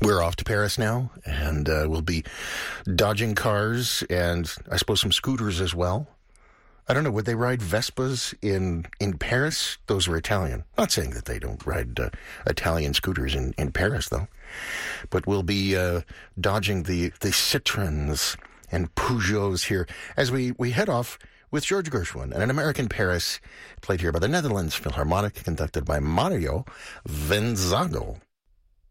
We're off to Paris now, and we'll be dodging cars and I suppose some scooters as well. I don't know, would they ride Vespas in Paris? Those are Italian. Not saying that they don't ride Italian scooters in Paris, though. But we'll be dodging the Citroens and Peugeots here as we head off with George Gershwin and an American Paris, played here by the Netherlands Philharmonic, conducted by Mario Venzago.